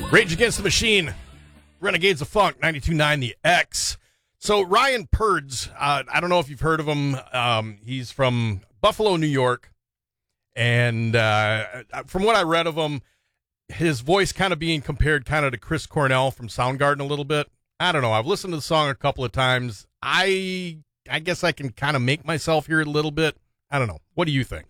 Rage Against the Machine, Renegades of Funk, 92.9 The X. So Ryan Purds, I don't know if you've heard of him. He's from Buffalo, New York. And from what I read of him, his voice kind of being compared kind of to Chris Cornell from Soundgarden a little bit. I don't know. I've listened to the song a couple of times. I guess I can kind of make myself hear it a little bit. I don't know. What do you think?